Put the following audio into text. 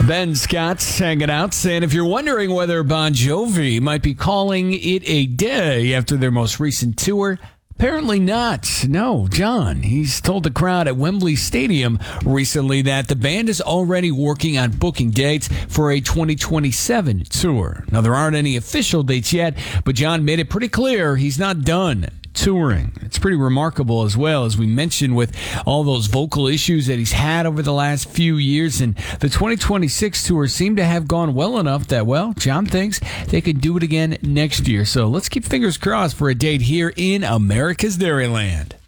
Ben Scott's hanging out, saying if you're wondering whether Bon Jovi might be calling it a day after their most recent tour, apparently not. No, John, he's told the crowd at Wembley Stadium recently that the band is already working on booking dates for a 2027 tour. Now, there aren't any official dates yet, but John made it pretty clear he's not done touring. It's pretty remarkable as well, as we mentioned, with all those vocal issues that he's had over the last few years. And the 2026 tour seemed to have gone well enough that, well, John thinks they could do it again next year. So let's keep fingers crossed for a date here in America's Dairyland.